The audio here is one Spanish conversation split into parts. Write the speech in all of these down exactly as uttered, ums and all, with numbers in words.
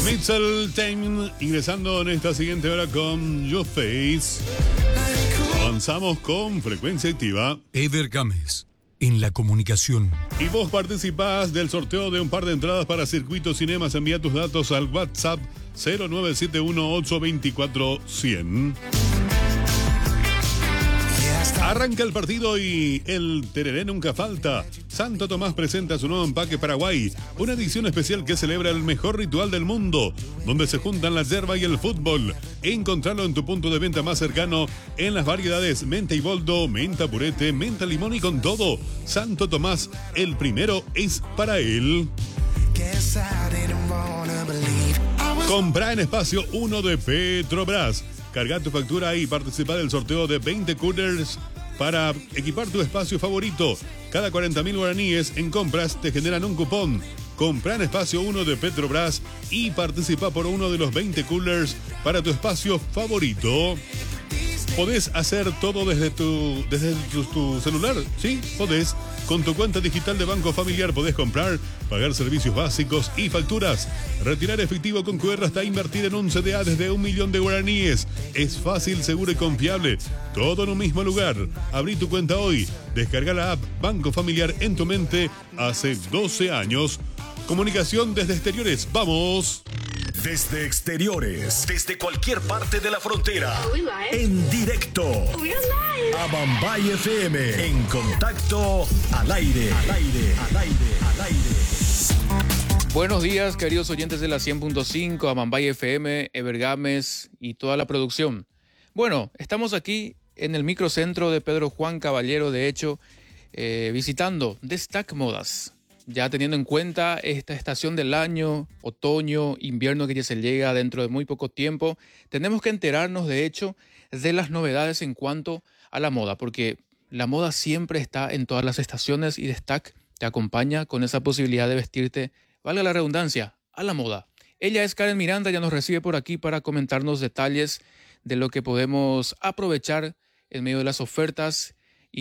Mitchell ingresando en esta siguiente hora con Your Face. Avanzamos con Frecuencia Activa. Ever Gámez, en la comunicación. Y vos participás del sorteo de un par de entradas para Circuito Cinemas. Envía tus datos al WhatsApp cero nueve siete uno ocho dos cuatro cero cero. Arranca el partido y el tereré nunca falta. Santo Tomás presenta su nuevo empaque Paraguay, una edición especial que celebra el mejor ritual del mundo, donde se juntan la yerba y el fútbol. Encontralo en tu punto de venta más cercano en las variedades menta y boldo, menta purete, menta limón y con todo. Santo Tomás, el primero es para él. Compra en espacio uno de Petrobras. Carga tu factura y participa del sorteo de veinte coolers para equipar tu espacio favorito. Cada cuarenta mil guaraníes en compras te generan un cupón. Compra en espacio uno de Petrobras y participa por uno de los veinte coolers para tu espacio favorito. Podés hacer todo desde tu, desde tu, tu celular, ¿sí? Podés. Con tu cuenta digital de Banco Familiar podés comprar, pagar servicios básicos y facturas, retirar efectivo con Q R hasta invertir en un C D A desde un millón de guaraníes. Es fácil, seguro y confiable. Todo en un mismo lugar. Abrí tu cuenta hoy. Descarga la app Banco Familiar en tu mente hace doce años. Comunicación desde exteriores. ¡Vamos! Desde exteriores, desde cualquier parte de la frontera, en directo, a Mambay F M, en contacto, al aire, al aire, al aire, al aire. Buenos días, queridos oyentes de la cien punto cinco, a Mambay F M, Ever Gámez y toda la producción. Bueno, estamos aquí en el microcentro de Pedro Juan Caballero, de hecho, eh, visitando Destac Modas. Ya teniendo en cuenta esta estación del año, otoño, invierno que ya se llega dentro de muy poco tiempo, tenemos que enterarnos, de hecho, de las novedades en cuanto a la moda, porque la moda siempre está en todas las estaciones y Destac te acompaña con esa posibilidad de vestirte, valga la redundancia, a la moda. Ella es Karen Miranda, ya nos recibe por aquí para comentarnos detalles de lo que podemos aprovechar en medio de las ofertas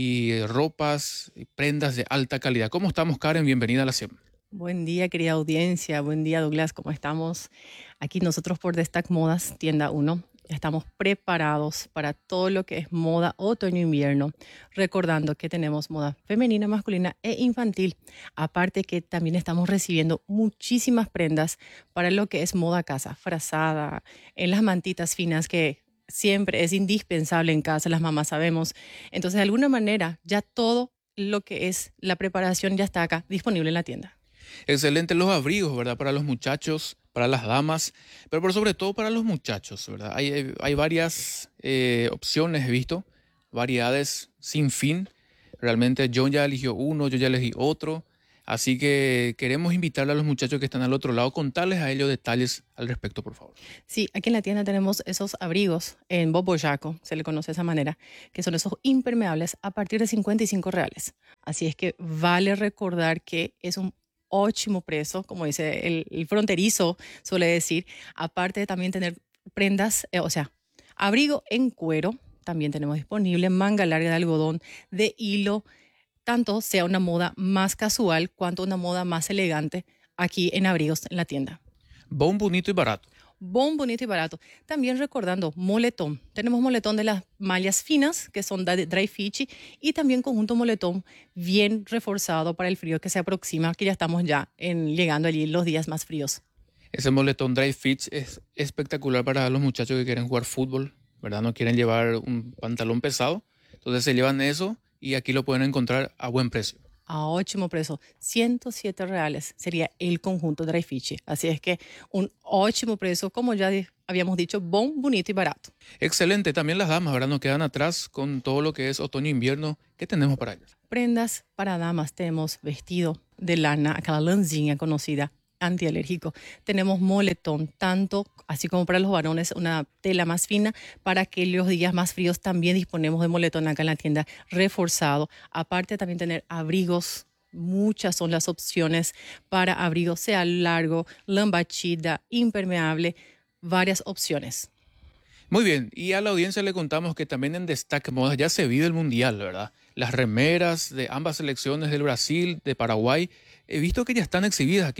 y ropas y prendas de alta calidad. ¿Cómo estamos, Karen? Bienvenida a la cien. Buen día, querida audiencia. Buen día, Douglas. ¿Cómo estamos? Aquí nosotros por Destac Modas, tienda uno. Estamos preparados para todo lo que es moda otoño-invierno, recordando que tenemos moda femenina, masculina e infantil. Aparte que también estamos recibiendo muchísimas prendas para lo que es moda casa, frazada, en las mantitas finas que siempre es indispensable en casa, las mamás sabemos. Entonces, de alguna manera, ya todo lo que es la preparación ya está acá, disponible en la tienda. Excelente, los abrigos, ¿verdad? Para los muchachos, para las damas, pero por sobre todo para los muchachos, ¿verdad? Hay, hay varias eh, opciones, he visto, variedades sin fin. Realmente yo ya eligió uno, yo ya elegí otro. Así que queremos invitarle a los muchachos que están al otro lado, contarles a ellos detalles al respecto, por favor. Sí, aquí en la tienda tenemos esos abrigos en boboyaco, se le conoce de esa manera, que son esos impermeables a partir de cincuenta y cinco reales. Así es que vale recordar que es un ótimo precio, como dice el, el fronterizo, suele decir. Aparte de también tener prendas, eh, o sea, abrigo en cuero, también tenemos disponible, manga larga de algodón, de hilo, tanto sea una moda más casual cuanto una moda más elegante aquí en abrigos en la tienda. Bon, bonito y barato. Bon, bonito y barato. También recordando moletón. Tenemos moletón de las mallas finas que son de dry fit y también conjunto moletón bien reforzado para el frío que se aproxima, que ya estamos ya en, llegando allí los días más fríos. Ese moletón dry fit es espectacular para los muchachos que quieren jugar fútbol, ¿verdad? No quieren llevar un pantalón pesado, entonces se llevan eso y aquí lo pueden encontrar a buen precio. A ótimo precio, ciento siete reales sería el conjunto dry fit. Así es que un ótimo precio, como ya habíamos dicho, bon, bonito y barato. Excelente, también las damas, ¿verdad? Nos quedan atrás con todo lo que es otoño-invierno. ¿Qué tenemos para ellas? Prendas para damas, tenemos vestido de lana, acá la lanzina conocida, antialérgico. Tenemos moletón, tanto así como para los varones, una tela más fina. Para aquellos días más fríos también disponemos de moletón acá en la tienda reforzado. Aparte también tener abrigos, muchas son las opciones para abrigos, sea largo, lambachida, impermeable, varias opciones. Muy bien, y a la audiencia le contamos que también en Destac Modas ya se vive el Mundial, ¿verdad? Las remeras de ambas selecciones del Brasil, de Paraguay, he visto que ya están exhibidas aquí.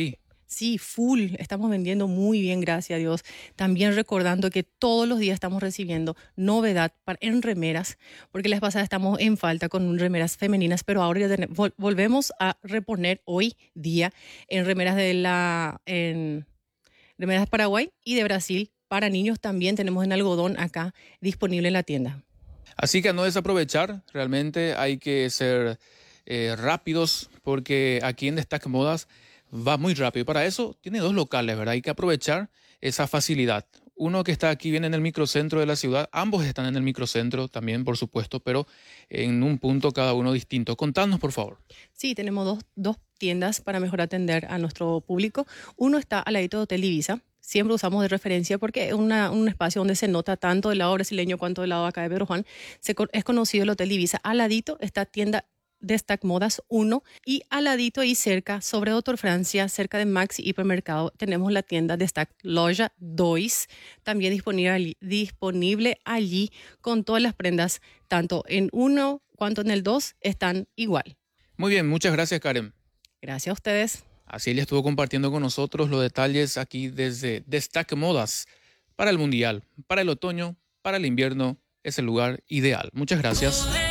Sí, full. Estamos vendiendo muy bien, gracias a Dios. También recordando que todos los días estamos recibiendo novedad para, en remeras, porque la vez pasada estamos en falta con remeras femeninas, pero ahora ya tenemos, vol- volvemos a reponer hoy día en remeras de la en remeras de Paraguay y de Brasil. Para niños también tenemos en algodón acá disponible en la tienda. Así que a no desaprovechar, realmente hay que ser eh, rápidos porque aquí en Destac Modas va muy rápido. Para eso tiene dos locales, ¿verdad? Hay que aprovechar esa facilidad. Uno que está aquí bien en el microcentro de la ciudad, ambos están en el microcentro también, por supuesto, pero en un punto cada uno distinto. Contanos, por favor. Sí, tenemos dos, dos tiendas para mejor atender a nuestro público. Uno está al ladito de Hotel Ibiza. Siempre usamos de referencia porque es una, un espacio donde se nota tanto del lado brasileño cuanto del lado acá de Pedro Juan. Se, es conocido el Hotel Ibiza. Al ladito está tienda Destac Modas uno y al ladito y cerca, sobre Doctor Francia, cerca de Maxi Hipermercado, tenemos la tienda Destac Loja dos, también disponible allí, disponible allí con todas las prendas, tanto en uno cuanto en el dos, están igual. Muy bien, muchas gracias, Karen. Gracias a ustedes. Así ella estuvo compartiendo con nosotros los detalles aquí desde Destac Modas para el Mundial, para el otoño, para el invierno, es el lugar ideal. Muchas gracias.